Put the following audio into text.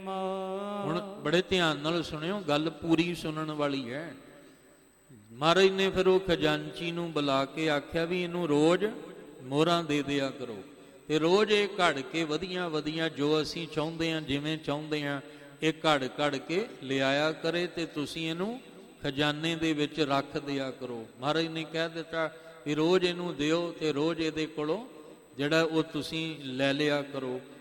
ਹੁਣ ਬੜੇ ਧਿਆਨ ਨਾਲ ਸੁਣਿਓ, ਗੱਲ ਪੂਰੀ ਸੁਣਨ ਵਾਲੀ ਹੈ। ਮਹਾਰਾਜ ਨੇ ਫਿਰ ਉਹ ਖਜ਼ਾਨਚੀ ਨੂੰ ਬੁਲਾ ਕੇ ਆਖਿਆ ਵੀ ਇਹਨੂੰ ਰੋਜ਼ ਮੋਹਰਾਂ ਦੇ ਦਿਆ ਕਰੋ, ਤੇ ਰੋਜ਼ ਇਹ ਘੜ ਕੇ ਵਧੀਆ ਵਧੀਆ ਜੋ ਅਸੀਂ ਚਾਹੁੰਦੇ ਹਾਂ, ਜਿਵੇਂ ਚਾਹੁੰਦੇ ਹਾਂ, ਇਹ ਘੜ ਘੜ ਕੇ ਲਿਆਇਆ ਕਰੇ, ਤੇ ਤੁਸੀਂ ਇਹਨੂੰ ਖਜ਼ਾਨੇ ਦੇ ਵਿੱਚ ਰੱਖ ਦਿਆ ਕਰੋ। ਮਹਾਰਾਜ ਨੇ ਕਹਿ ਦਿੱਤਾ ਵੀ ਰੋਜ਼ ਇਹਨੂੰ ਦਿਓ, ਤੇ ਰੋਜ਼ ਇਹਦੇ ਕੋਲੋਂ ਜਿਹੜਾ ਉਹ ਤੁਸੀਂ ਲੈ ਲਿਆ ਕਰੋ।